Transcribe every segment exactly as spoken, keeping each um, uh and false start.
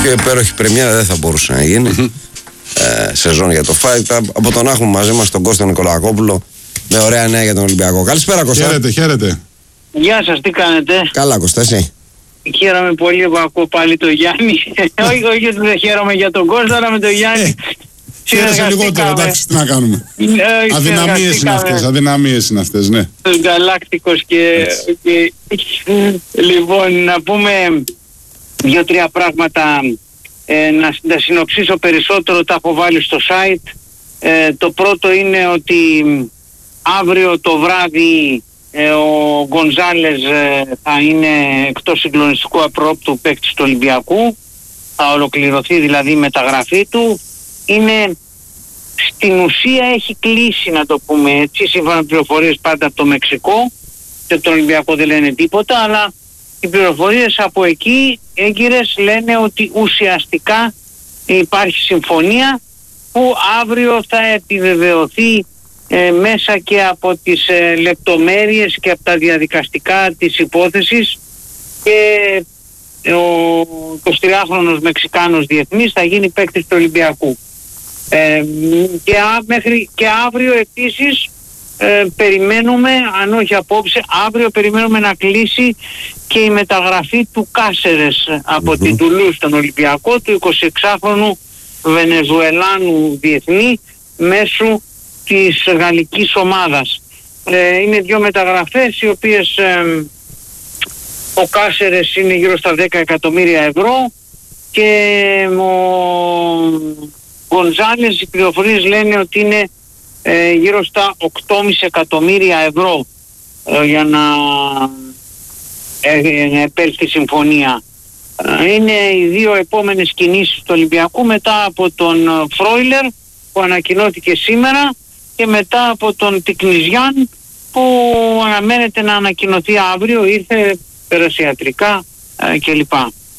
πιο υπέροχη πρεμιέρα δεν θα μπορούσε να γίνει. Mm-hmm. Ε, σεζόν για το Fight Club. Από τον έχουμε μαζί μας τον Κώστα Νικολακόπουλο με ωραία νέα για τον Ολυμπιακό. Καλησπέρα, Κώστα. Χαίρετε, χαίρετε. Γεια σας, τι κάνετε? Καλά, Κώστα, εσύ? Χαίρομαι πολύ που ακούω πάλι τον Γιάννη. όχι, όχι ότι δεν χαίρομαι για τον Κώστα, αλλά με τον Γιάννη. Χαίρεσαι λιγότερο, εντάξει, τι να κάνουμε. Ε, αδυναμίες είναι αυτές, αδυναμίες είναι αυτές, ναι. Γαλάκτικος και, και... Λοιπόν, να πούμε δύο-τρία πράγματα, ε, να, να συνοψίσω περισσότερο, τα έχω βάλει στο site. Ε, το πρώτο είναι ότι αύριο το βράδυ ε, ο Γκονζάλες ε, θα είναι εκτός συγκλονιστικού απρόπτου παίκτης του Ολυμπιακού. Θα ολοκληρωθεί δηλαδή η μεταγραφή του. Είναι στην ουσία έχει κλείσει, να το πούμε έτσι, σύμφωνα με πληροφορίες πάντα από το Μεξικό, και τον Ολυμπιακό δεν λένε τίποτα, αλλά οι πληροφορίες από εκεί έγκυρες λένε ότι ουσιαστικά υπάρχει συμφωνία που αύριο θα επιβεβαιωθεί ε, μέσα και από τις ε, λεπτομέρειες και από τα διαδικαστικά της υπόθεσης, και ε, ο εικοσιτριάχρονος Μεξικάνος διεθνής θα γίνει παίκτης του Ολυμπιακού. Ε, και, α, μέχρι, και αύριο επίσης ε, περιμένουμε, αν όχι απόψε, αύριο περιμένουμε να κλείσει και η μεταγραφή του Κάσερες από mm-hmm. την Τουλούζ στον Ολυμπιακό, του εικοσιεξάχρονου Βενεζουελάνου διεθνή μέσω της γαλλικής ομάδας. Ε, είναι δύο μεταγραφές οι οποίες ε, ο Κάσερες είναι γύρω στα δέκα εκατομμύρια ευρώ και ο Γκονζάλες, οι πληροφορίες λένε ότι είναι ε, γύρω στα οκτώ κόμμα πέντε εκατομμύρια ευρώ ε, για να ε, επέλθει συμφωνία. Ε, είναι οι δύο επόμενες κινήσεις του Ολυμπιακού, μετά από τον Φρόιλερ που ανακοινώθηκε σήμερα και μετά από τον Τικνιζιάν που αναμένεται να ανακοινωθεί αύριο, ήρθε περασιατρικά ε, κλπ.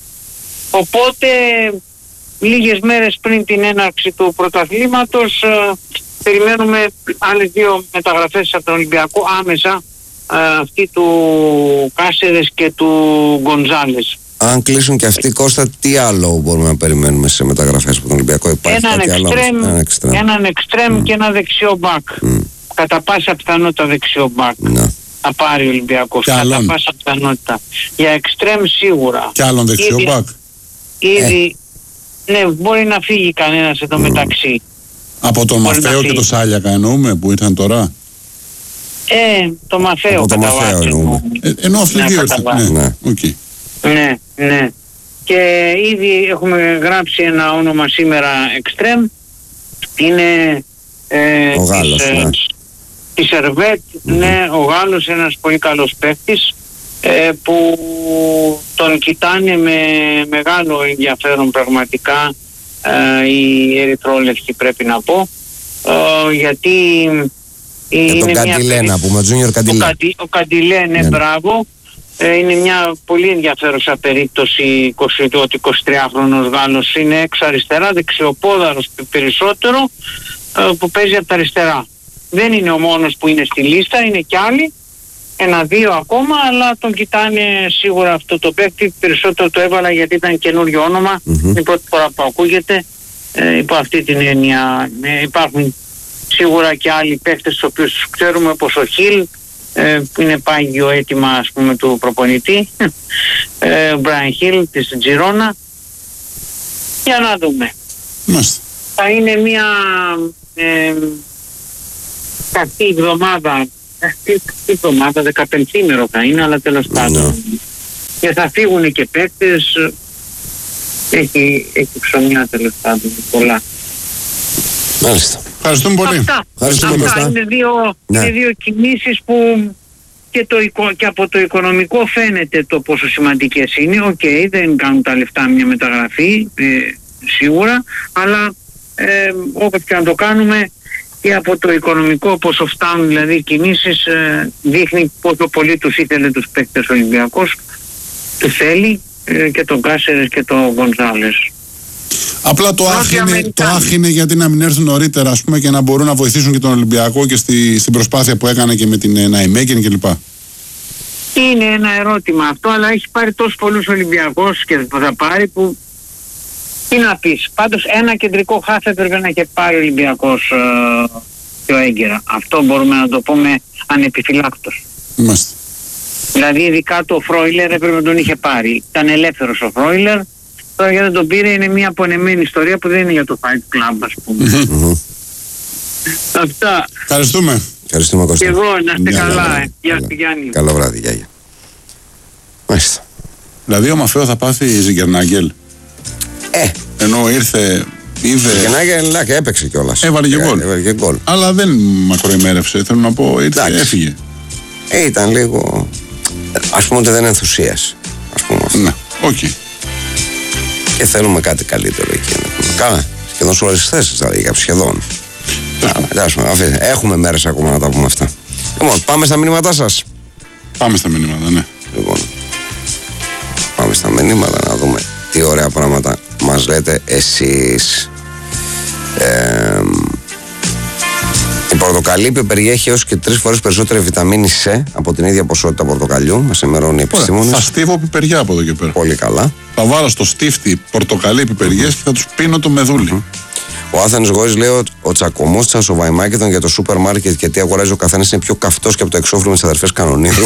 Οπότε λίγες μέρες πριν την έναρξη του πρωταθλήματος ε, περιμένουμε άλλες δύο μεταγραφές από τον Ολυμπιακό άμεσα, ε, αυτή του Κάσερες και του Γκονζάλες. Αν κλείσουν και αυτοί, Κώστα, τι άλλο μπορούμε να περιμένουμε σε μεταγραφές από τον Ολυμπιακό? Υπάρχει έναν κάτι εξτρέμ, άλλο? Έναν εξτρέμ, έναν εξτρέμ mm. και ένα δεξιό μπακ. Mm. Κατά πάσα πιθανότητα δεξιό μπακ. No. Θα πάρει ο Ολυμπιακός. Κατά πάσα πιθανότητα. Για εξτρέμ σίγουρα. Και άλλον δεξιό ήδη, μπακ. Ήδη, ε. ναι, μπορεί να φύγει κανένας εδώ mm. μεταξύ. Από τον Μαθαίο και τον Σάλιακα εννοούμε που ήρθαν τώρα. Ε, το Μαθαίο κατά βάση. Ε, ενώ αυτοί ναι, δύο ήρθαν. Ναι, ναι. Okay. ναι, ναι. Και ήδη έχουμε γράψει ένα όνομα σήμερα εξτρέμ. Είναι ε, ο Γάλλος, της, ναι. της Σερβέτ, mm-hmm. ναι, ο Γάλλος, ένας πολύ καλός παίκτης ε, που τον κοιτάνε με μεγάλο ενδιαφέρον πραγματικά ε, οι ερυθρόλευκοι, πρέπει να πω, ε, γιατί για τον Καντιλέ να πούμε, Junior Καντιλέ. Ο, Καντι, ο Καντιλέ, ναι, ναι, μπράβο. Ε, είναι μια πολύ ενδιαφέρουσα περίπτωση ότι εικοσιτριάχρονος Γάλλος είναι εξ αριστερά, δεξιοπόδαρος περισσότερο, ε, που παίζει από τα αριστερά. Δεν είναι ο μόνος που είναι στη λίστα, είναι κι άλλοι, ένα-δύο ακόμα, αλλά τον κοιτάνε σίγουρα αυτό το παίκτη. Περισσότερο το έβαλα γιατί ήταν καινούριο όνομα, mm-hmm. η πρώτη φορά που ακούγεται, ε, υπό αυτή την έννοια. Ε, υπάρχουν σίγουρα και άλλοι παίκτες τους οποίους τους ξέρουμε, όπως ο Χιλ, ε, που είναι πάγιο αίτημα, ας πούμε, του προπονητή, ε, ο Brian Hill της Τζιρόνα. Για να δούμε. Μάλιστα. Θα είναι μια ε, κακή εβδομάδα, κακή εβδομάδα, δεκαπενθήμερο θα είναι, αλλά τέλος πάντων. No. Και θα φύγουν και παίκτες, έχει, έχει ψωμιά τέλος πάντων, πολλά. Μάλιστα. Ευχαριστούμε πολύ. Αυτά, Ευχαριστούμε αυτά είναι, δύο, ναι. είναι δύο κινήσεις που και, το, και από το οικονομικό φαίνεται το πόσο σημαντικές είναι. Οκ, okay, δεν κάνουν τα λεφτά μια μεταγραφή, ε, σίγουρα, αλλά ε, όπως και να το κάνουμε, και από το οικονομικό πόσο φτάνουν δηλαδή οι κινήσεις, ε, δείχνει πόσο πολύ τους ήθελε τους παίκτες ο Ολυμπιακός, του θέλει ε, και τον Κάσερες και τον Γκονζάλες. Απλά το άχ, είναι, το άχ είναι γιατί να μην έρθουν νωρίτερα, ας πούμε, και να μπορούν να βοηθήσουν και τον Ολυμπιακό και στη, στην προσπάθεια που έκανε και με την Ναϊμέκιν κλπ. Είναι ένα ερώτημα αυτό, αλλά έχει πάρει τόσους πολλούς Ολυμπιακούς και θα πάρει που Τι να πεις, πάντως ένα κεντρικό χάφ έπρεπε να και πάρει ο Ολυμπιακός ε, πιο έγκαιρα. Αυτό μπορούμε να το πούμε ανεπιφυλάκτως. Είμαστε. Δηλαδή ειδικά το Φρόιλερ έπρεπε να τον είχε πάρει. Ήταν ελεύθερος ο Φρόιλερ, τώρα γιατί δεν τον πήρε είναι μια απονεμένη ιστορία που δεν είναι για το Fight Club, ας πούμε. Αυτά. Ευχαριστούμε. Ευχαριστούμε, Κώστα. Και εγώ, να είστε Μια καλά. καλά. Ε. Γεια σου, Γιάννη. Καλό βράδυ, γεια, γεια. Μάλιστα. Δηλαδή ο Μαφέο θα πάθει Ζιγκερνάγκελ. Ε, Ενώ ήρθε, είδε. και και έπαιξε κιόλας. Έβαλε και γκολ. Έβαλε και γκολ. Αλλά δεν μακροημέρευσε. Θέλω να πω, ήρθε, Εντάξει. έφυγε. Ε, ήταν λίγο. Ας πούμε ότι δεν ενθουσίασε. Ας πούμε αυτό. Ναι, οκ. Okay. Και θέλουμε κάτι καλύτερο εκεί. Καλά. Σχεδόν σε όλες τις θέσεις, δηλαδή, για σχεδόν. Εντάξει, αφήστε. Έχουμε μέρες ακόμα να τα πούμε αυτά. Λοιπόν, πάμε στα μηνύματά σας. Πάμε στα μηνύματα, ναι. Λοιπόν, πάμε στα μηνύματα να δούμε τι ωραία πράγματα μας λέτε εσείς. Ε, η πορτοκαλίπη περιέχει έως και τρεις φορές περισσότερη βιταμίνη C από την ίδια ποσότητα πορτοκαλιού. Μας ενημερώνει οι επιστήμονες. Θα στίβω πιπεριά από εδώ και πέρα. Πολύ καλά. Θα βάλω στο στίφτη πορτοκαλί πιπεριές mm-hmm. και θα τους πίνω το μεδούλι. Mm-hmm. Ο Άθανης Γόης λέει ότι ο τσακωμός της στο Βαϊμάκεδον για το σούπερ μάρκετ και τι αγοράζει ο καθένας είναι πιο καυτός και από το εξώφυλλο με τις αδερφές Κανονίδου.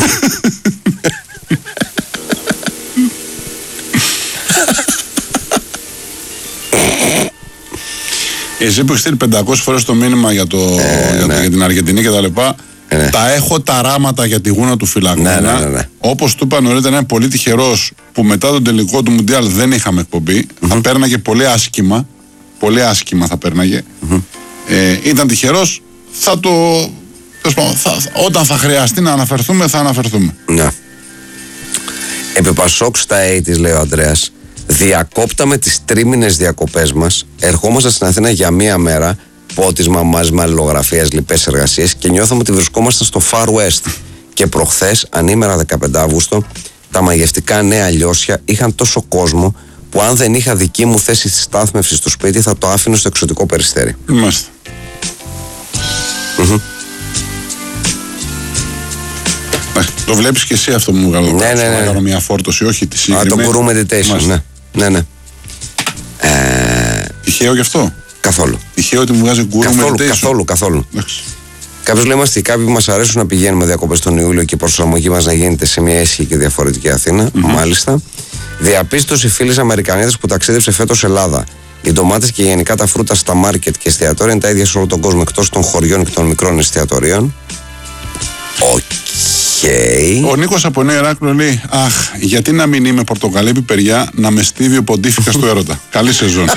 Εσύ που έχεις στείλει πεντακόσιες φορές το μήνυμα για, το, ε, για, ναι. το, για την Αργεντινή και τα λοιπά, ε, ναι. τα έχω τα ράματα για τη γούνα του Φυλακώνα. Ναι, ναι, ναι, ναι. Όπως του είπα νωρίτερα, είναι πολύ τυχερός που μετά τον τελικό του Μουντιάλ δεν είχαμε εκπομπή. Mm-hmm. Θα πέρναγε πολύ άσχημα. Πολύ άσχημα θα πέρναγε. Mm-hmm. Ε, ήταν τυχερός. Θα το. Θα, όταν θα χρειαστεί να αναφερθούμε, θα αναφερθούμε. Ναι. Επί Πασόκ στα ογδόντα λέει ο Ανδρέας, διακόπταμε τις τρίμηνες διακοπές μας, ερχόμαστε στην Αθήνα για μία μέρα, πότισμα, μάζιμα, αλληλογραφίας, λοιπές εργασίες και νιώθαμε ότι βρισκόμαστε στο Far West. Και προχθές, ανήμερα δεκαπέντε Αυγούστου, τα μαγευτικά Νέα Λιώσια είχαν τόσο κόσμο που αν δεν είχα δική μου θέση στη στάθμευση στο σπίτι θα το άφηνε στο εξωτικό Περιστέρι. Είμαστε. Mm-hmm. Το βλέπεις και εσύ αυτό που μου βγάλω. Ναι, ναι, ναι. Να κάνω μια φόρτωση, όχι τη συγκεκριμένη. Α, το Guru Meditation, ναι. Ναι, ναι. Ε... Τυχαίο γι' αυτό. Καθόλου. Τυχαίο ότι μου βγάζει Guru καθόλου, Meditation. Καθόλου, καθόλου. Εντάξει. Κάποιος λέει είμαστε κάποιοι που μας αρέσουν να πηγαίνουμε διακοπές τον Ιούλιο και η προσαρμογή μας να γίνεται σε μια ήσυχη και διαφορετική Αθήνα. Mm-hmm. Μάλιστα. Διαπίστωση φίλης Αμερικανίδας που ταξίδεψε φέτος Ελλάδα. Οι ντομάτες και γενικά τα φρούτα στα μάρκετ και εστιατόρια είναι τα ίδια σε όλο τον κόσμο εκτός των χωριών και των μικρών εστιατορίων. Οκ. Okay. Ο Νίκος από Νέο Ηράκλειο λέει: αχ, γιατί να μην είμαι πορτοκαλί πιπεριά να με στίβει ο ποντίφικας του έρωτα. Καλή σεζόν.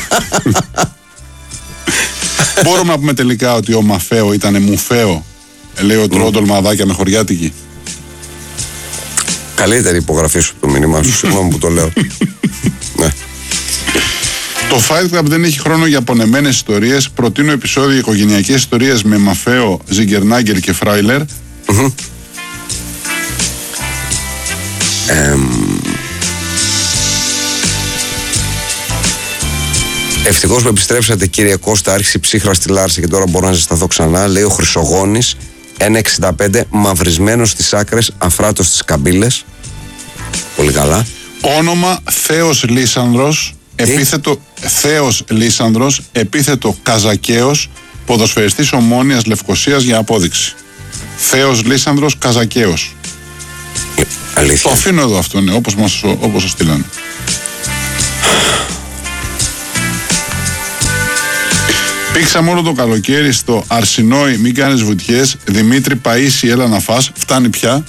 Μπορούμε να πούμε τελικά ότι ο Μαφέο ήταν μουφέο, λέει ο Τρόντολ Μαδάκια με χωριάτικη. Καλύτερη υπογραφή σου το μήνυμά σου, συγγνώμη που το λέω. Ναι. Το Fight Club δεν έχει χρόνο για πονεμένες ιστορίες. Προτείνω επεισόδιο οικογενειακές ιστορίες με Μαφέο, Ζιγκερνάγκελ και Φράιλερ. Mm-hmm. Εμ... Ευτυχώς που επιστρέψατε κύριε Κώστα, άρχισε η ψύχρα στη Λάρσα και τώρα μπορώ να ζεσταθώ ξανά, λέει ο Χρυσογόνης, ένα εξήντα πέντε, μαυρισμένος στις άκρες, αφράτος στις καμπύλες. Πολύ καλά. Όνομα Θέος Λίσανδρος, επίθετο Θέος Λίσανδρος, επίθετο Καζακαίος, ποδοσφαιριστής Ομόνοιας Λευκωσίας για απόδειξη. Θέος Λίσανδρος Καζακαίος. Αλήθεια. Το αφήνω εδώ αυτό, ναι, όπως μας όπως το στείλανε. Πήξαμε όλο το καλοκαίρι στο Αρσινόι, μην κάνεις βουτιές. Δημήτρη Παΐση, έλα να φας. Φτάνει πια.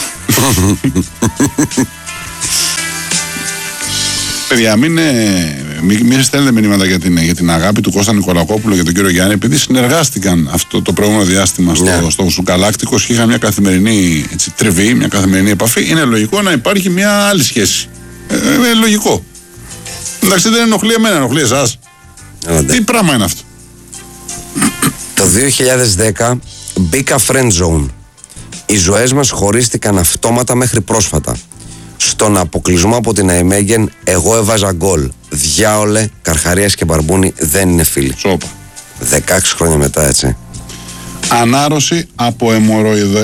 Παιδιά, μην, μην, μην στέλνετε μηνύματα για την, για την αγάπη του Κώστα Νικολακόπουλου και τον κύριο Γιάννη, επειδή συνεργάστηκαν αυτό το προηγούμενο διάστημα στο, yeah. στο Σουκαλάκτικος και είχαν μια καθημερινή έτσι, τριβή, μια καθημερινή επαφή. Είναι λογικό να υπάρχει μια άλλη σχέση. Ε, είναι λογικό. Εντάξει, δεν ενοχλεί εμένα, ενοχλεί εσάς. Yeah. Τι πράγμα είναι αυτό. Το δύο χιλιάδες δέκα μπήκα friend zone. Οι ζωές μας χωρίστηκαν αυτόματα μέχρι πρόσφατα. Στον αποκλεισμό από την Αϊμέγεν, εγώ έβαζα γκολ. Διάολε, Καρχαρίας και Μπαρμπούνι δεν είναι φίλοι. Σόπα. δεκαέξι χρόνια μετά, έτσι. Ανάρρωση από αιμοροειδο...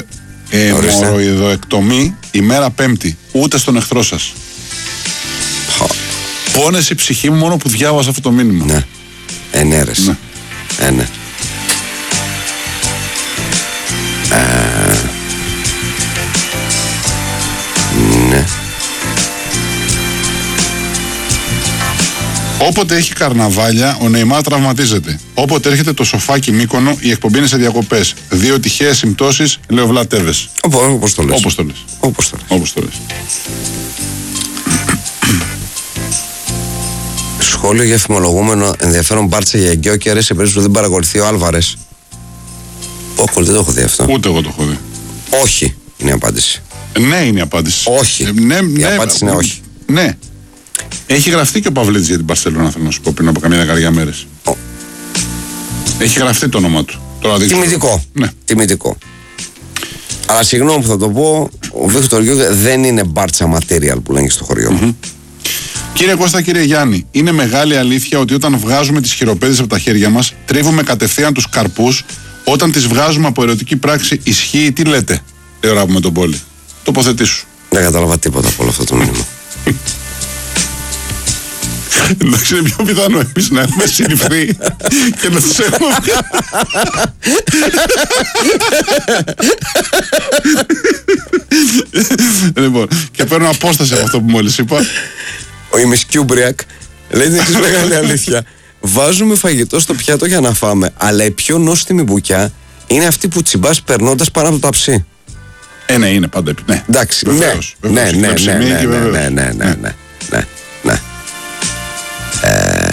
αιμοροειδοεκτομή ημέρα Πέμπτη. Ούτε στον εχθρό σας. Πόνεσε η ψυχή μου μόνο που διάβασα αυτό το μήνυμα. Ναι. Ενέρες. Ναι. Ε, ναι. Ε, ναι. Όποτε έχει καρναβάλια, ο Νεϊμάρ τραυματίζεται. Όποτε έρχεται το σοφάκι Μύκονο, η εκπομπή είναι σε διακοπές. Δύο τυχαίες συμπτώσεις, λέει ο Βλад Τέβες. Όπως το λες. Όπως το λες. Όπως το λες. Όπως το λες. Σχόλιο για φημολογούμενο ενδιαφέρον Μπάρτσα για Γκιόκερ σε περίπτωση που δεν παρακολουθεί ο Άλβαρες. Όχι, δεν το έχω δει αυτό. Ούτε εγώ το έχω δει. Όχι είναι η απάντηση. Ναι, είναι η απάντηση. Όχι. Ε, ναι, Η ναι, απάντηση είναι όχι. Ναι. Έχει γραφτεί και ο Παυλίτης για την Μπαρσελόνα, θέλω να σου πω, πριν από καμιά δεκαετία μέρες. Ο. Έχει γραφτεί το όνομα του. Τώρα δεν ξέρω. Τιμητικό. Ναι. Τιμητικό. Αλλά συγγνώμη που θα το πω, ο Βίκτορ Γκιόκερ δεν είναι Μπάρτσα material που λένε στο χωριό μου. Mm-hmm. Κύριε Κώστα, κύριε Γιάννη, είναι μεγάλη αλήθεια ότι όταν βγάζουμε τις χειροπέδες από τα χέρια μας, τρίβουμε κατευθείαν τους καρπούς. Όταν τις βγάζουμε από ερωτική πράξη, ισχύει, τι λέτε, λέει ο Ράπου με τον Πόλη. Τοποθετήσου. Δεν κατάλαβα τίποτα από όλο αυτό το μήνυμα. Εντάξει, είναι πιο πιθανό εμείς να έχουμε συνηθθεί και να τους έχουμε. Λοιπόν, και παίρνω απόσταση από αυτό που μόλις είπα. Ο Ημισκιούμπριακ λέει την εξής μεγάλη αλήθεια. Βάζουμε φαγητό στο πιάτο για να φάμε, αλλά η πιο νόστιμη μπουκιά είναι αυτή που τσιμπάς περνώντας πάνω από το ταψί. Ε, ναι, είναι πάντα. Ναι. Εντάξει, βεβαίως, ναι, βεβαίως, ναι, ναι, ναι, ναι, ναι, και ναι, βεβαίως. ναι, ναι, ναι, ναι, ναι, ναι. Ε...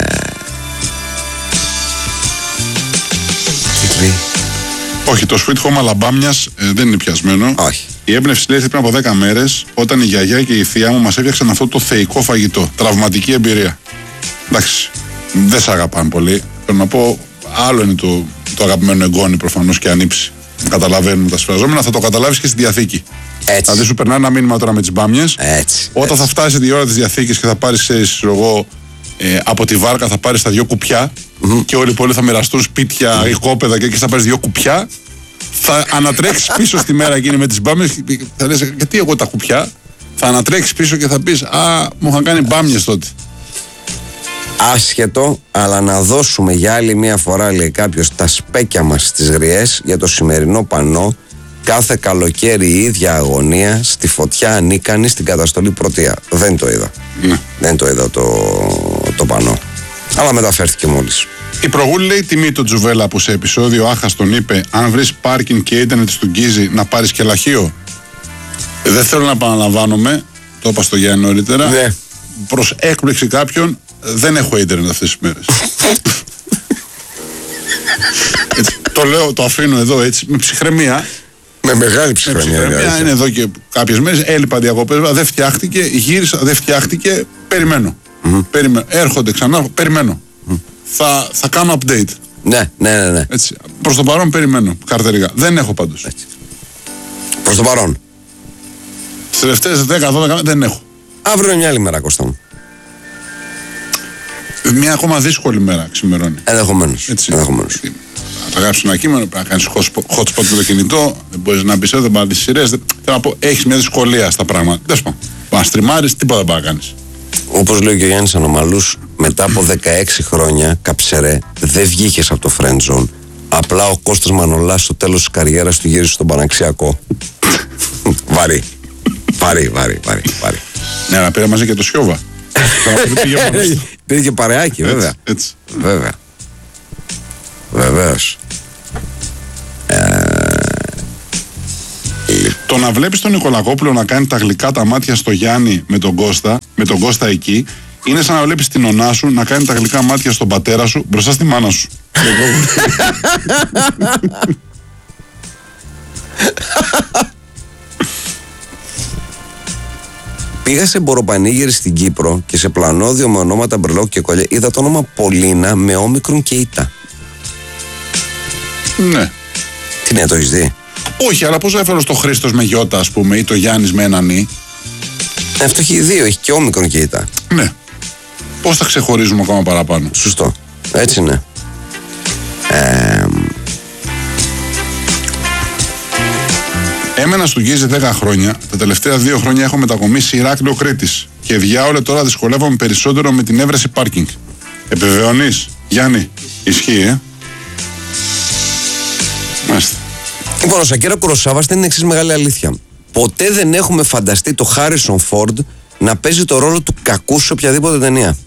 Τι πει? Όχι, το Sweet Home Αλαμπάμιας ε, δεν είναι πιασμένο. Όχι. Η έμπνευση λέει πριν από δέκα μέρες, όταν η γιαγιά και η θεία μου μας έφτιαξαν αυτό το θεϊκό φαγητό. Τραυματική εμπειρία. Εντάξει, δεν σε αγαπάνε πολύ. Θέλω να πω, άλλο είναι το, το αγαπημένο εγγόνι προφανώς και ανήψη. Καταλαβαίνουμε τα συμφραζόμενα, θα το καταλάβεις και στη διαθήκη. Έτσι. Δηλαδή σου περνάει ένα μήνυμα τώρα με τις μπάμιες. Έτσι. Όταν έτσι. θα φτάσει τη ώρα της διαθήκης και θα πάρεις, ξέρεις, εγώ, ε, από τη βάρκα θα πάρεις τα δύο κουπιά mm-hmm. και όλοι οι πόλοι θα μοιραστούν σπίτια ή mm-hmm. κόπεδα και εκεί θα πάρεις δύο κουπιά. Θα ανατρέξεις πίσω στη μέρα εκείνη με τις μπάμιες. Θα λες, γιατί εγώ τα κουπιά. Θα ανατρέξεις πίσω και θα πεις, α, μου είχαν κάνει μπάμιες τότε. Άσχετο, αλλά να δώσουμε για άλλη μία φορά, λέει κάποιος, τα σπέκια μας στις γριές για το σημερινό πανό. Κάθε καλοκαίρι η ίδια αγωνία, στη φωτιά ανίκανη, στην καταστολή Πρωτεία. Δεν το είδα. Ναι. Δεν το είδα το, το πανό. Αλλά μεταφέρθηκε μόλις. Η προγούλη λέει τιμή το Τζουβέλα που σε επεισόδιο Άχας τον είπε, αν βρεις πάρκινγκ και ίντερνετ στον Γκίζι να πάρεις και λαχείο. Ε, δεν θέλω να επαναλαμβάνομαι, το είπα στο Γιάννη νωρίτερα. Ναι. Προς έκπληξη κάποιον, δεν έχω ίντερνετ αυτές τις μέρες. Έτσι, το λέω, το αφήνω εδώ έτσι, με ψυχραιμία. Με μεγάλη Με ψυχραιμία. ψυχραιμία, είναι εδώ και κάποιες μέρες, έλειπα διακοπές, δεν φτιάχτηκε, γύρισα, δεν φτιάχτηκε, περιμένω. Mm-hmm. Περιμένω. Έρχονται ξανά, περιμένω. Mm. Θα, θα κάνω update. Ναι, ναι, ναι, ναι. Έτσι. Προς το παρόν περιμένω, καρτερικά. Δεν έχω πάντως. Έτσι. Προς το παρόν. Τις τελευταίες δέκα δώδεκα δεν έχω. Αύριο είναι μια άλλη μέρα, Κώστα μου. Μια ακόμα δύσκολη μέρα ξημερώνει. Ενδεχομένως. Ενδεχομένως. Θα γράψεις ένα κείμενο, πρέπει να κάνεις hotspot με το κινητό, δεν μπορείς να μπεις εδώ, δεν μπορείς να δεις σειρές. Θέλω να πω, έχεις μια δυσκολία στα πράγματα. Δεν σου πω. Να στριμάρεις, τίποτα δεν μπορεί να κάνεις. Όπως λέει και ο Γιάννης Ανομαλούς, μετά από δεκαέξι χρόνια, καψερέ, δεν βγήκες από το friend zone. Απλά ο Κώστας Μανολάς στο τέλος της καριέρας του γύρισε στον Παναξιακό. Βαρύ. Βαρύ, βαρύ, βαρύ, βαρύ. Ναι, αλλά πήρα μαζί και το Σιώβα. Πήρε και παρεάκι, βέβαια. Έτσι. Βέβαια. Βεβαίως. Το να βλέπεις τον Νικολακόπουλο να κάνει τα γλυκά τα μάτια στο Γιάννη με τον Κώστα, με τον Κώστα εκεί, είναι σαν να βλέπεις την ονά σου να κάνει τα γλυκά μάτια στον πατέρα σου μπροστά στη μάνα σου. Πήγα σε μποροπανήγερη στην Κύπρο και σε πλανόδιο με ονόματα μπρελόκ και κολλιά είδα το όνομα Πολίνα με όμικρον και ήττα. Ναι. Τι ναι, το έχεις δει? Όχι, αλλά πώς έφερε το Χρήστος με γιώτα, ας πούμε, ή το Γιάννης με έναν ή. Αυτό έχει δύο, έχει και όμικρον και ήττα. Ναι. Πώς θα ξεχωρίζουμε ακόμα παραπάνω? Σωστό. Έτσι είναι. Ε, Έμενα στον Γκίζι δέκα χρόνια. Τα τελευταία δύο χρόνια έχω μετακομίσει Ηράκλειο Κρήτης. Και διάολε τώρα δυσκολεύομαι περισσότερο με την έβρεση πάρκινγκ. Επιβεβαιώνεις, Γιάννη? Ισχύει, ε? Μάλιστα. Λοιπόν, ο Σακύρα Κουροσάβας είναι η εξής μεγάλη αλήθεια. Ποτέ δεν έχουμε φανταστεί το Χάρισον Φόρντ να παίζει το ρόλο του κακού σε οποιαδήποτε ταινία.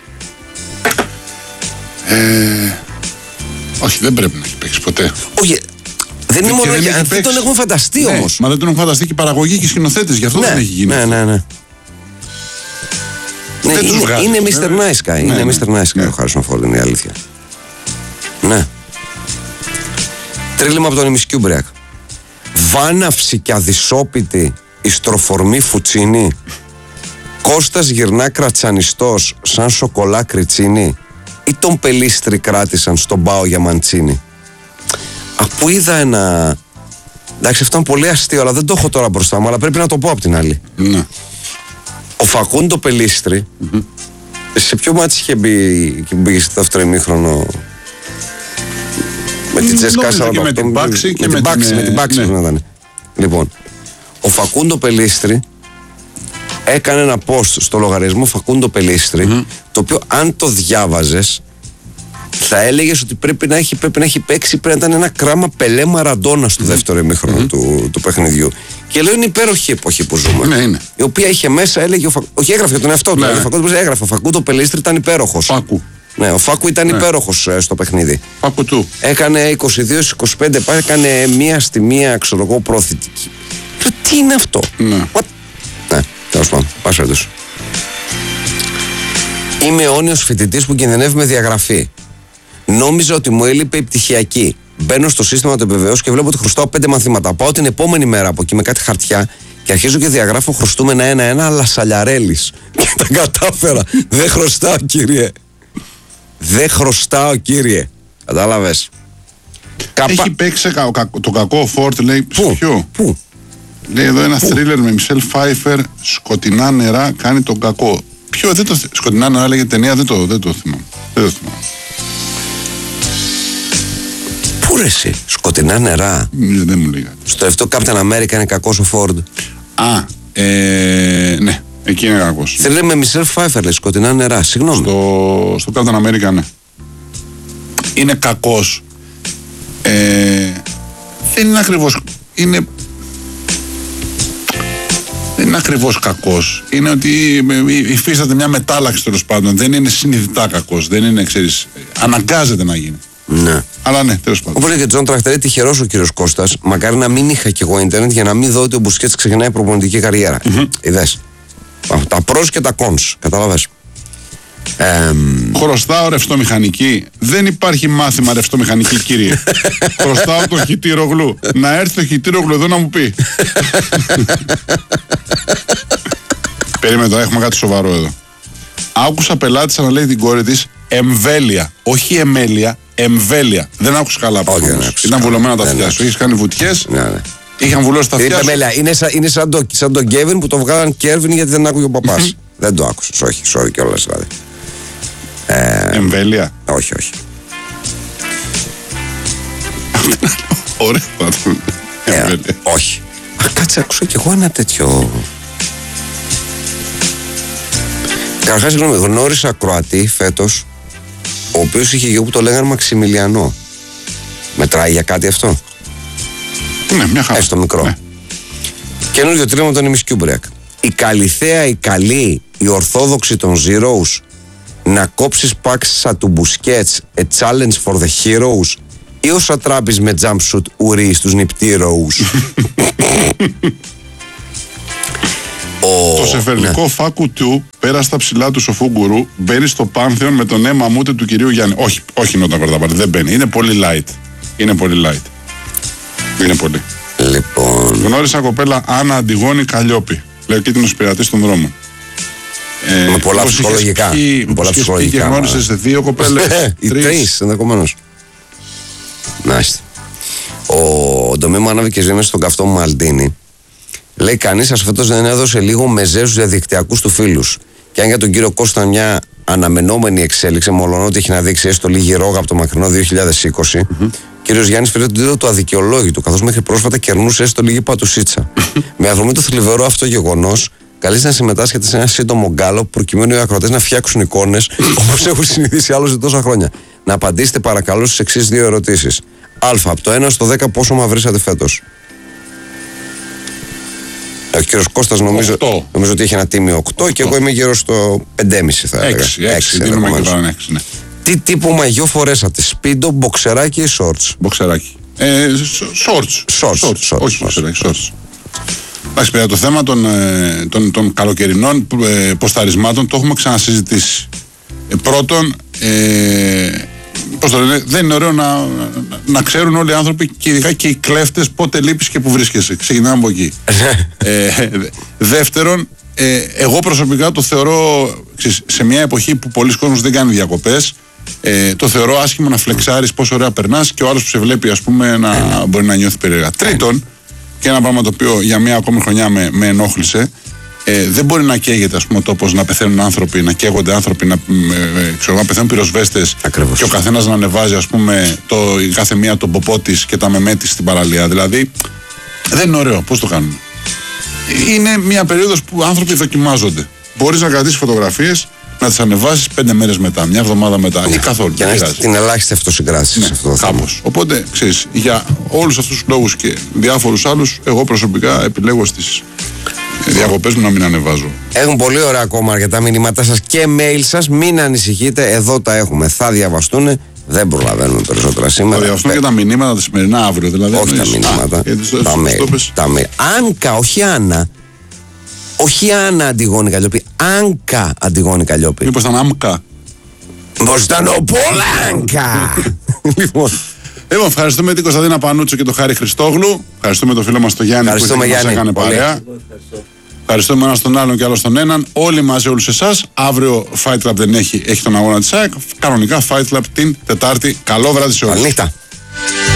Ε, όχι, δεν πρέπει να έχει παίξει ποτέ. Όχι, δεν είναι μόνο για. Δεν τον έχουμε φανταστεί, ναι, όμως. Μα δεν τον έχουν φανταστεί και οι παραγωγοί και οι σκηνοθέτες, γι' αυτό, ναι, δεν έχει γίνει. Ναι, ναι, ναι. Ναι, είναι, βγάζει, είναι μίστερ Nice Guy. Ναι, είναι μίστερ Nice Guy, ναι, ο Χάρισον Φόρντ, είναι η αλήθεια. Ναι. Τρίλημα από τον Ημισκιούμπριακ. Βάναυση και αδυσόπιτη η στροφορμή Φουτσίνη. Κώστας γυρνά κρατσανιστός σαν σοκολά κριτσίνη. Ή τον Πελίστρη κράτησαν στον Πάο για Μαντσίνη. Αφού είδα ένα. Εντάξει, αυτό είναι πολύ αστείο, αλλά δεν το έχω τώρα μπροστά μου, αλλά πρέπει να το πω απ' την άλλη. Ναι. Ο Φακούντο Πελίστρη, mm-hmm, σε ποιο μάτσι είχε μπει και μπήκε στο δεύτερο ημίχρονο? Με την Τσέσκα σαράντα οκτώ. Με την Μπάξη και με την Μπάξη. Με την Μπάξη, ναι, να ήταν. Λοιπόν, ο Φακούντο Πελίστρη έκανε ένα post στο λογαριασμό Φακούντο Πελίστρη, mm-hmm, το οποίο αν το διάβαζες θα έλεγες ότι πρέπει να έχει, πρέπει να έχει παίξει, πρέπει να ήταν ένα κράμα Πελέ Μαραντόνα στο, mm-hmm, δεύτερο ημίχρονο, mm-hmm, του, του παιχνιδιού. Και λέω είναι υπέροχη εποχή που ζούμε. Ναι, είναι. Η οποία είχε μέσα, έλεγε. Ο Φα... Όχι, έγραφε για τον εαυτό του. Ναι. Ο Φακούντο έγραφε. Ο Φακούντο Πελίστρη ήταν υπέροχος. Φάκου. Ναι, ο Φάκου ήταν, ναι, υπέροχος ε, στο παιχνίδι. Φάκου του. Έκανε είκοσι δύο είκοσι πέντε, έκανε μία στη μία, ξέρω εγώ, προθητική. Λέω, τι είναι αυτό? Ναι. What? Ναι, τέλος πάντων. Πας έντος. Είμαι αιώνιος φοιτητής που κινδυνεύει με διαγραφή. Νόμιζα ότι μου έλειπε η πτυχιακή. Μπαίνω στο σύστημα του επιβεβαιώσω και βλέπω ότι χρωστάω πέντε μαθήματα. Πάω την επόμενη μέρα από εκεί με κάτι χαρτιά και αρχίζω και διαγράφω χρωστούμενα ένα-ένα, αλλά Σαλιαρέλης. Και τα κατάφερα. Δεν χρωστάω, κύριε. Δεν χρωστάω, κύριε. Κατάλαβες? Έχει παίξει το κακό Φόρτ, λέει. Πού? Ποιο? Πού? Λέει εδώ ένα θρίλερ με Μισελ Φάιφερ, σκοτεινά νερά, κάνει τον κακό. Ποιο? Δεν το, σκοτεινά νερά λέγεται ταινία, δεν το, δεν το θυμάμαι. Δεν το θυμάμαι. Πού ρε εσύ? Σκοτεινά νερά. Δεν μου λέγατε. Στο αυτό Captain America είναι κακός ο Φόρντ. Α, ε, ναι. Εκεί είναι κακός. Θέλει με Μισελ Φάιφερ, λέει, σκοτεινά νερά. Συγγνώμη. Στο, στο Captain America, ναι. Είναι κακός. Ε, δεν είναι ακριβώς. Είναι. Δεν είναι ακριβώς κακός. Είναι ότι υφίσταται μια μετάλλαξη, τέλος πάντων. Δεν είναι συνειδητά κακός. Δεν είναι, ξέρεις, αναγκάζεται να γίνει. Ναι. Αλλά ναι, τέλος πάντων. Όπως λέει και Τζον Τραχτερή, τυχερός ο κύριος Κώστας. Μακάρι να μην είχα κι εγώ ίντερνετ για να μην δω ότι ο Μπουσκέτς ξεκινάει προπονητική καριέρα. Mm-hmm. Είδες. Τα πros και τα cons. Καταλαβες. Ε, Χρωστάω ρευστομηχανική. Δεν υπάρχει μάθημα ρευστομηχανική, κύριε. Χρωστάω τον Χιτήρογλου. Να έρθει το Χιτήρογλου εδώ να μου πει. Περίμενε τώρα, έχουμε κάτι σοβαρό εδώ. Άκουσα πελάτησα να λέει την κόρη της εμβέλεια. Όχι εμέλεια, εμβέλεια. Δεν άκουσα καλά από αυτό. Ήταν βουλωμένα τα αυτιά σου. Είχες κάνει βουτιές. Ναι, ναι. Είχαν βουλώσει τα αυτιά σου. Είναι, σαν, είναι σαν, το, σαν τον Κέβιν που το βγάλαν Κέρβιν γιατί δεν άκουγε ο παπάς. Δεν το άκουσες. Όχι, sorry κιόλας δηλαδή. Ε, εμβέλεια. Όχι, όχι. Ωραία. ε, όχι. Αχ, κάτσε, άκουσα κι εγώ ένα τέτοιο. Καταρχάς, συγγνώμη, γνώρισα Κροατή φέτος, ο οποίος είχε γιο που το λέγανε Μαξιμιλιανό. Μετράει για κάτι αυτό? Ναι, μια χαρά. Έστω μικρό. Ναι. Καινούριο τρίλημα τον Ημισκιούμπριακ. Η Καλιθέα, η καλή, η ορθόδοξη των Zeros, να κόψεις πάξισα του Μπουσκέτς, a challenge for the heroes, ή ο Σατράπης με jumpsuit ουρί στους νυπτήροους. Το σεφερνικό ναι. Φάκου του πέρα στα ψηλά του σοφού γκουρού μπαίνει στο πάνθεον με τον αίμα μούτε του κυρίου Γιάννη. Όχι, όχι νότα Κορδαπάρη, δεν μπαίνει. Είναι πολύ light. Είναι πολύ light. Είναι πολύ. Λοιπόν. Γνώρισα κοπέλα Άννα Αντιγόνη Καλλιόπη. Λέω κίτρινος πειρατής στον δρόμο. Ε, με πολλά ψυχολογικά. Πει, με πολλά ψυχολογικά. Και γνώρισες σε δύο κοπέλες. Οι τρεις ενδεχομένως. Μάλιστα. Ο Ντομή μου ανάβηκε ζωή μέσα στον καυτό μου Μαλτίνη. Λέει κανείς σας φέτος δεν έδωσε λίγο μεζέ στους διαδικτυακούς του φίλους. Και αν για τον κύριο Κώστα μια αναμενόμενη εξέλιξη, μόλον ότι έχει να δείξει έστω λίγη ρόγα από το μακρινό δύο χιλιάδες είκοσι, mm-hmm. κύριος Γιάννης πήρε τον τίτλο του αδικαιολόγητου, καθώς μέχρι πρόσφατα κερνούσε έστω λίγη πατουσίτσα. Με αφορμή το θλιβερό αυτό γεγονός, καλείς να συμμετάσχετε σε ένα σύντομο γκάλο προκειμένου οι ακροατές να φτιάξουν εικόνες όπως έχουν συνηθίσει άλλωστε τόσα χρόνια. Να απαντήσετε παρακαλώ στις εξής δύο ερωτήσεις. Α, από το ένα στο δέκα πόσο μαυρίσατε φέτος? Ο κύριος Κώστας νομίζω, νομίζω ότι έχει ένα τίμιο οκτώ, οκτώ και εγώ είμαι γύρω στο πέντε κόμμα πέντε θα έλεγα. έξι, έξι, δίνουμε και πάνω έξι, ναι. Τι τύπου μαγιό φορέσατε? Σπίντο, μποξεράκι ή shorts? Μποξεράκι. Ε, shorts. Shorts. shorts. Όχι μποξεράκι, shorts. Εντάξει, παιδιά, το θέμα των, των, των καλοκαιρινών ε, ποσταρισμάτων το έχουμε ξανασυζητήσει. Ε, πρώτον, ε, πώς το λένε, δεν είναι ωραίο να, να, να ξέρουν όλοι οι άνθρωποι και ειδικά και οι κλέφτες πότε λείπεις και που βρίσκεσαι. Ξεκινάμε από εκεί. ε, δεύτερον, ε, εγώ προσωπικά το θεωρώ, ξέρεις, σε μια εποχή που πολλοί κόσμος δεν κάνει διακοπές, ε, το θεωρώ άσχημο να φλεξάρεις πόσο ωραία περνάς και ο άλλος που σε βλέπει, ας πούμε, να μπορεί να νιώθει περίεργα. Τρίτον, και ένα πράγμα το οποίο για μια ακόμη χρονιά με, με ενόχλησε, ε, δεν μπορεί να καίγεται, ας πούμε, ο τόπος, να πεθαίνουν άνθρωποι, να καίγονται άνθρωποι, να, ε, ξέρω, να πεθαίνουν πυροσβέστες και ο καθένας να ανεβάζει, ας πούμε, το, η κάθε μία τον ποπό της και τα μεμέ της στην παραλία. Δηλαδή, δεν είναι ωραίο. Πώς το κάνουμε? Είναι μια περίοδος που άνθρωποι δοκιμάζονται. Μπορείς να κρατήσεις φωτογραφίες, να τις ανεβάσεις πέντε μέρες μετά, μια εβδομάδα μετά ή καθόλου. Και να έχεις την ελάχιστη αυτοσυγκράτηση. Ναι, σε αυτό το κάπως. θέμα. Οπότε, ξέρεις, για όλους αυτούς τους λόγους και διάφορους άλλους, εγώ προσωπικά επιλέγω στις διακοπές μου να μην ανεβάζω. Έχουν πολύ ωραία ακόμα αρκετά μηνύματά σας και mail σας. Μην ανησυχείτε, εδώ τα έχουμε. Θα διαβαστούν. Δεν προλαβαίνουμε περισσότερα σήμερα. Θα διαβαστούν και τα μηνύματα τα σημερινά αύριο. Δηλαδή, όχι τα μηνύματα. Τα mail. Άνκα, όχι Άννα. Όχι Άννα Αντιγόνη Καλλιόπη. Άνκα Αντιγόνη Καλλιόπη. Μήπως ήταν Άμκα? Πώς ήταν ο Πολάνκα. Λοιπόν. Λοιπόν, ευχαριστούμε την Κωνσταντίνα Πανούτσο και τον Χάρη Χριστόγλου. Ευχαριστούμε τον φίλο μας τον Γιάννη που μας έκανε παρέα. Ευχαριστούμε ένα τον άλλον και άλλο τον έναν. Όλοι μαζί, όλους εσάς. Αύριο Fight Club δεν έχει, έχει τον αγώνα της ΑΕΚ. Κανονικά Fight Club την Τετάρτη. Καλό βράδυ σε όλους. Καληνύχτα.